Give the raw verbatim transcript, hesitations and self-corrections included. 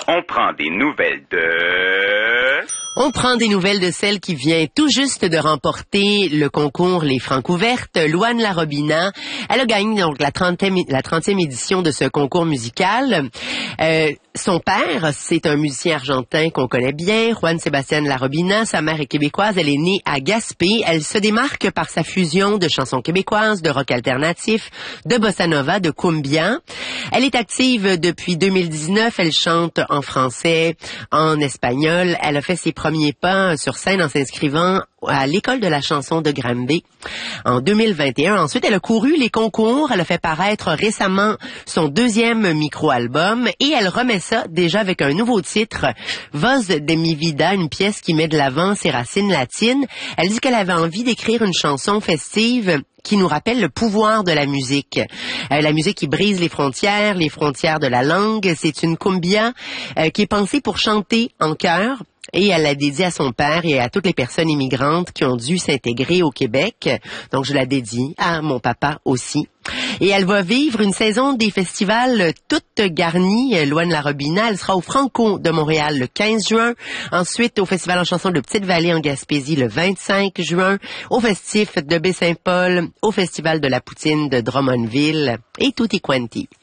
On prend des nouvelles de... On prend des nouvelles de celle qui vient tout juste de remporter le concours Les Francouvertes, Louane Larobina. Elle a gagné donc la trentième, la trentième édition de ce concours musical. Euh, son père, c'est un musicien argentin qu'on connaît bien, Juan Sebastián Larobina. Sa mère est québécoise, elle est née à Gaspé. Elle se démarque par sa fusion de chansons québécoises, de rock alternatif, de bossa nova, de cumbia. Elle est active depuis deux mille dix-neuf. Elle chante en français, en espagnol. Elle a fait ses premiers pas sur scène en s'inscrivant à l'école de la chanson de Granby en deux mille vingt et un. Ensuite, elle a couru les concours. Elle a fait paraître récemment son deuxième micro-album et elle remet ça déjà avec un nouveau titre, Voz de mi vida, une pièce qui met de l'avant ses racines latines. Elle dit qu'elle avait envie d'écrire une chanson festive qui nous rappelle le pouvoir de la musique. Euh, la musique qui brise les frontières, les frontières de la langue. C'est une cumbia euh, qui est pensée pour chanter en chœur. Et elle l'a dédiée à son père et à toutes les personnes immigrantes qui ont dû s'intégrer au Québec. Donc, je la dédie à mon papa aussi. Et elle va vivre une saison des festivals toute garnie. Louane Larobina, elle sera au Franco de Montréal le quinze juin. Ensuite, au Festival en chanson de Petite-Vallée en Gaspésie le vingt-cinq juin. Au Festif de Baie-Saint-Paul. Au Festival de la Poutine de Drummondville. Et tutti quanti.